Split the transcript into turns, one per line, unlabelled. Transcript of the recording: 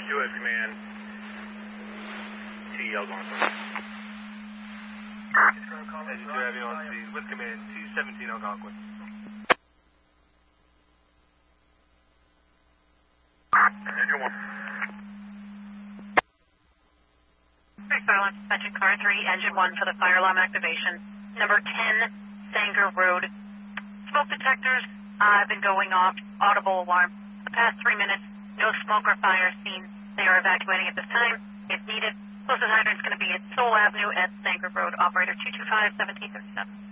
2S Command, T Algonquin. Engine 2 Heavy on speed with Command, 217 Algonquin. Engine 1.
Silence, suspension car 3, engine 1 for the fire alarm activation. Number 10, Sanger Road. Smoke detectors have been going off, audible alarm. The past 3 minutes, no smoke or fire seen. They are evacuating at this time. If needed, closest hydrant is going to be at Soul Avenue at Sanger Road. Operator 225-1737.